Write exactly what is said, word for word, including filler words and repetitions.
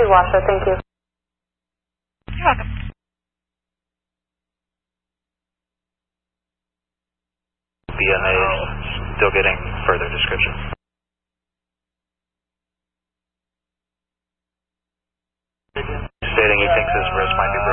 Washoe, thank you. You're welcome. B M A is still getting further description. Stating he thinks his wrist might be